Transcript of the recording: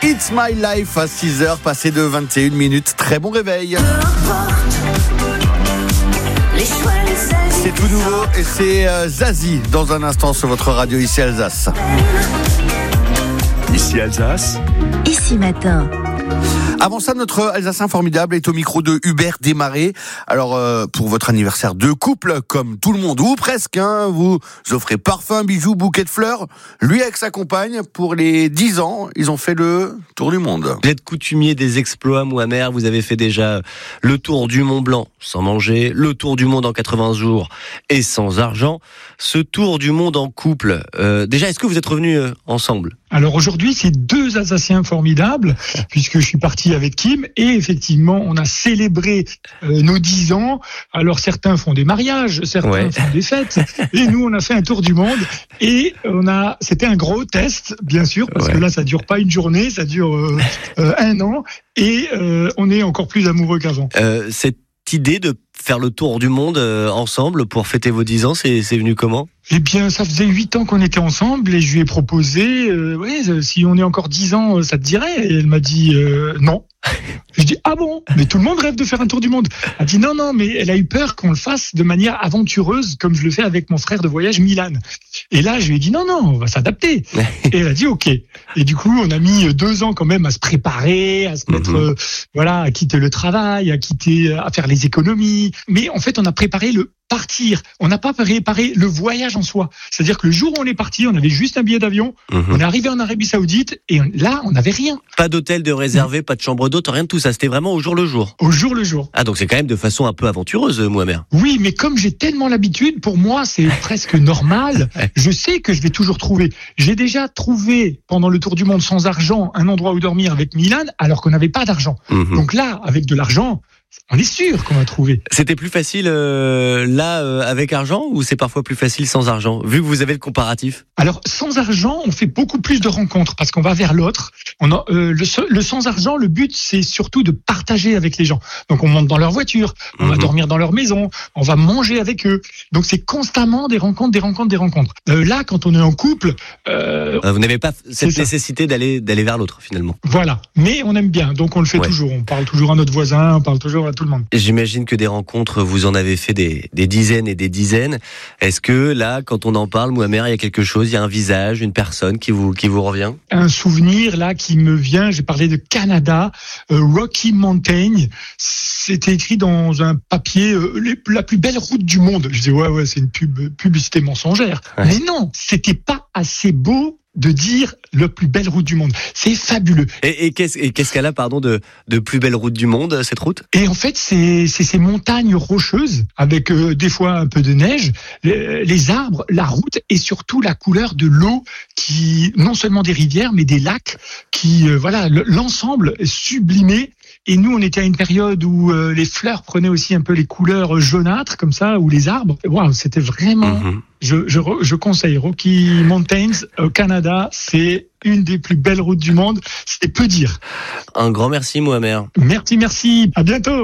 It's My Life à 6h, passé de 21 minutes. Très bon réveil. C'est tout nouveau et c'est Zazie dans un instant sur votre radio ici Alsace. Ici Alsace. Ici matin. Avant ça, notre Alsacien formidable est au micro de Hubert Desmarais. Alors, pour votre anniversaire de couple, comme tout le monde, ou presque, vous offrez parfum, bijoux, bouquet de fleurs. Lui avec sa compagne, pour les 10 ans, ils ont fait le tour du monde. Vous êtes coutumier des exploits, Mohamer. Vous avez fait déjà le tour du Mont Blanc sans manger, le tour du monde en 80 jours et sans argent. Ce tour du monde en couple, déjà, est-ce que vous êtes revenus ensemble ? Alors aujourd'hui, c'est 2 Alsaciens formidables, puisque je suis parti avec Kim, et effectivement, on a célébré nos 10 ans. Alors certains font des mariages, certains font des fêtes, et nous, on a fait un tour du monde, et c'était un gros test, bien sûr, parce que là, ça dure pas une journée, ça dure 1 an, et on est encore plus amoureux qu'avant. Cette idée de faire le tour du monde ensemble pour fêter vos 10 ans, c'est venu comment ? Eh bien, ça faisait 8 ans qu'on était ensemble et je lui ai proposé, si on est encore 10 ans, ça te dirait ? Et elle m'a dit non. Je dis ah bon, mais tout le monde rêve de faire un tour du monde. Elle dit non, mais elle a eu peur qu'on le fasse de manière aventureuse comme je le fais avec mon frère de voyage Milan. Et là, je lui ai dit non, on va s'adapter. Et elle a dit ok. Et du coup, on a mis 2 ans quand même à se préparer, à se mettre, à quitter le travail, à faire les économies. Mais en fait, on a préparé le partir. On n'a pas préparé le voyage en soi. C'est-à-dire que le jour où on est parti, on avait juste un billet d'avion. On est arrivé en Arabie Saoudite et là, on n'avait rien. Pas d'hôtel de réservé, pas de chambre d'hôte, rien de tout ça. C'était vraiment au jour le jour. Au jour le jour. Ah, donc c'est quand même de façon un peu aventureuse, Mohamer. Oui, mais comme j'ai tellement l'habitude, pour moi, c'est presque normal. Je sais que je vais toujours trouver. J'ai déjà trouvé, pendant le tour du monde sans argent, un endroit où dormir avec Milan, alors qu'on n'avait pas d'argent. Donc là, avec de l'argent, on est sûr qu'on va trouver. C'était plus facile avec argent ou c'est parfois plus facile sans argent, vu que vous avez le comparatif ? Alors, sans argent, on fait beaucoup plus de rencontres parce qu'on va vers l'autre. Le sans argent, le but, c'est surtout de partager avec les gens. Donc, on monte dans leur voiture, on va dormir dans leur maison, on va manger avec eux. Donc, c'est constamment des rencontres. Là, quand on est en couple... vous n'avez pas cette nécessité d'aller vers l'autre, finalement. Voilà. Mais on aime bien, donc on le fait toujours. On parle toujours à notre voisin, on parle toujours à tout le monde. J'imagine que des rencontres, vous en avez fait des dizaines et des dizaines. Est-ce que là, quand on en parle, Mohamer, il y a quelque chose, il y a un visage, une personne qui vous revient ? Un souvenir là qui me vient, j'ai parlé de Canada, Rocky Mountain. C'était écrit dans un papier, la plus belle route du monde. Je dis ouais, c'est une publicité mensongère. Ouais. Mais non, c'était pas assez beau de dire la plus belle route du monde. C'est fabuleux. Et qu'est-ce qu'elle a, de plus belle route du monde, cette route ? Et en fait, c'est ces montagnes rocheuses, avec des fois un peu de neige, les arbres, la route et surtout la couleur de l'eau, qui, non seulement des rivières, mais des lacs, qui, l'ensemble est sublimé. Et nous, on était à une période où les fleurs prenaient aussi un peu les couleurs jaunâtres, comme ça, ou les arbres. Waouh, c'était vraiment... Je conseille Rocky Mountains au Canada. C'est une des plus belles routes du monde. C'est peu dire. Un grand merci, Mohamer. Merci. À bientôt.